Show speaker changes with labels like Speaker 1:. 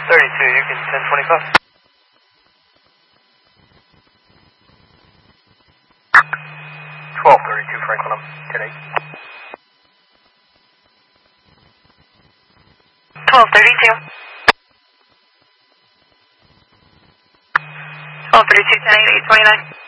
Speaker 1: 32, you can 1025. 1232 Franklin, I'm 10-8.
Speaker 2: 1232. 1232, 10-8, 829.